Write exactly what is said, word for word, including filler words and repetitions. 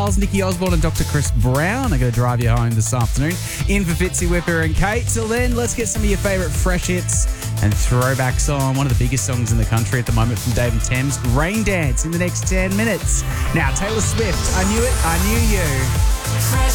Nikki Osborne and Doctor Chris Brown are going to drive you home this afternoon. In for Fitzy Whipper and Kate. Till then, let's get some of your favourite fresh hits and throwbacks on. One of the biggest songs in the country at the moment from Dave and Thames, Rain Dance, in the next ten minutes. Now, Taylor Swift, I Knew It, I Knew You.